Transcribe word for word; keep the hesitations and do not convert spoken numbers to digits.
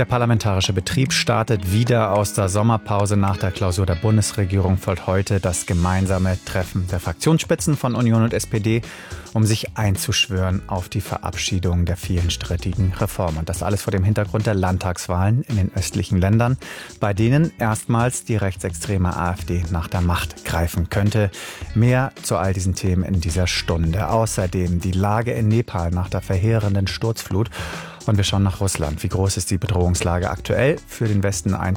Der parlamentarische Betrieb startet wieder. Aus der Sommerpause nach der Klausur der Bundesregierung folgt heute das gemeinsame Treffen der Fraktionsspitzen von Union und S P D, um sich einzuschwören auf die Verabschiedung der vielen strittigen Reformen. Und das alles vor dem Hintergrund der Landtagswahlen in den östlichen Ländern, bei denen erstmals die rechtsextreme AfD nach der Macht greifen könnte. Mehr zu all diesen Themen in dieser Stunde. Außerdem die Lage in Nepal nach der verheerenden Sturzflut. Und wir schauen nach Russland. Wie groß ist die Bedrohungslage aktuell? Für den Westen ein